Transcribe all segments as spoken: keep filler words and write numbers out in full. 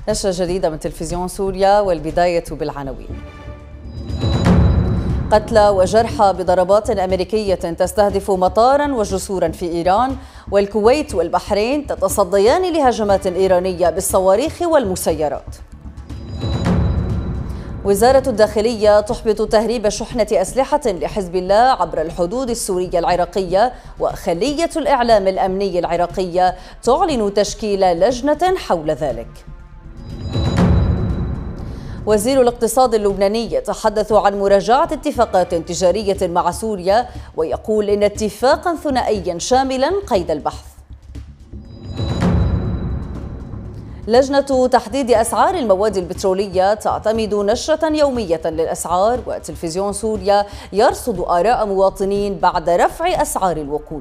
نشرة جديدة من تلفزيون سوريا، والبداية بالعناوين. قتلى وجرحى بضربات أمريكية تستهدف مطارا وجسورا في إيران، والكويت والبحرين تتصديان لهجمات إيرانية بالصواريخ والمسيرات. وزارة الداخلية تحبط تهريب شحنة أسلحة لحزب الله عبر الحدود السورية العراقية، وخلية الإعلام الأمني العراقية تعلن تشكيل لجنة حول ذلك. وزير الاقتصاد اللبناني يتحدث عن مراجعة اتفاقات تجارية مع سوريا، ويقول إن اتفاقا ثنائيا شاملا قيد البحث. لجنة تحديد أسعار المواد البترولية تعتمد نشرة يومية للأسعار، وتلفزيون سوريا يرصد آراء مواطنين بعد رفع أسعار الوقود.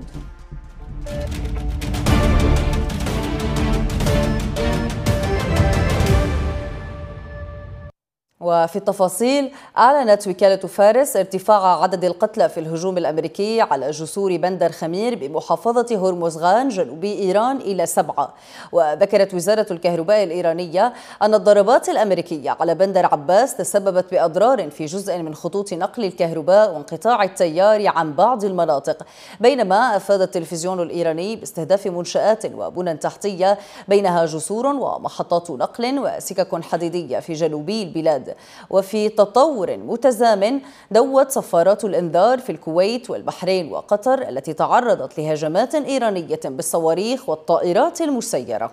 وفي التفاصيل، أعلنت وكالة فارس ارتفاع عدد القتلى في الهجوم الأمريكي على جسور بندر خمير بمحافظة هرمزغان جنوبي إيران إلى سبعة. وذكرت وزارة الكهرباء الإيرانية أن الضربات الأمريكية على بندر عباس تسببت بأضرار في جزء من خطوط نقل الكهرباء وانقطاع التيار عن بعض المناطق، بينما أفاد التلفزيون الإيراني باستهداف منشآت وبنى تحتية بينها جسور ومحطات نقل وسكك حديدية في جنوبي البلاد. وفي تطور متزامن، دوت صفارات الإنذار في الكويت والبحرين وقطر التي تعرضت لهجمات إيرانية بالصواريخ والطائرات المسيرة.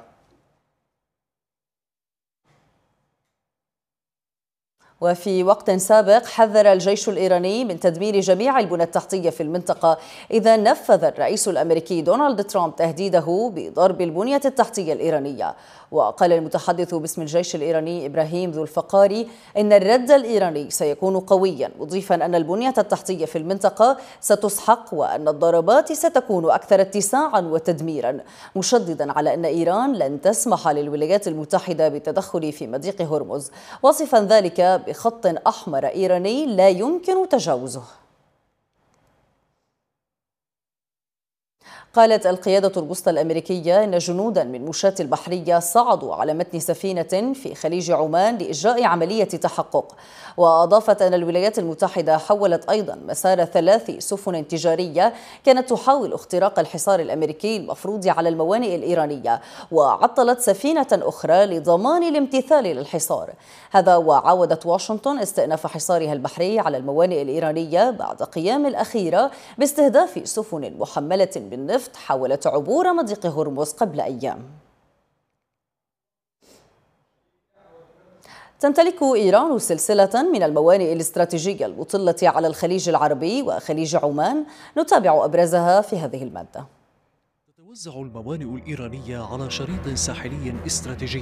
وفي وقت سابق، حذر الجيش الإيراني من تدمير جميع البنى التحتية في المنطقة إذا نفذ الرئيس الأمريكي دونالد ترامب تهديده بضرب البنية التحتية الإيرانية. وقال المتحدث باسم الجيش الإيراني إبراهيم ذو الفقاري إن الرد الإيراني سيكون قويا، مضيفا أن البنية التحتية في المنطقة ستسحق وأن الضربات ستكون أكثر اتساعا وتدميرا، مشددا على أن إيران لن تسمح للولايات المتحدة بالتدخل في مضيق هرمز، وصفا ذلك بخط أحمر إيراني لا يمكن تجاوزه. قالت القيادة الوسطى الأمريكية إن جنودا من مشاة البحرية صعدوا على متن سفينة في خليج عمان لإجراء عملية تحقق. وأضافت أن الولايات المتحدة حولت أيضا مسار ثلاث سفن تجارية كانت تحاول اختراق الحصار الأمريكي المفروض على الموانئ الإيرانية، وعطلت سفينة أخرى لضمان الامتثال للحصار. هذا وعاودت واشنطن استئناف حصارها البحري على الموانئ الإيرانية بعد قيام الأخيرة باستهداف سفن محملة بالنفط حاولت عبور مضيق هرمز قبل أيام. تمتلك إيران سلسلة من الموانئ الاستراتيجية المطلة على الخليج العربي وخليج عمان، نتابع أبرزها في هذه المادة. تتوزع الموانئ الإيرانية على شريط ساحلي استراتيجي